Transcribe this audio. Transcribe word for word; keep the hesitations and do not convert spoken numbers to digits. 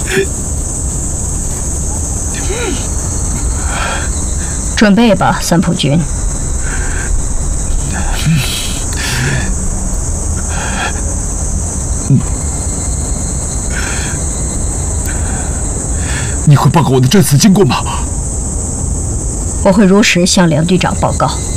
准备吧，三浦君。 你会报告我的这次经过吗？ 我会如实向梁队长报告。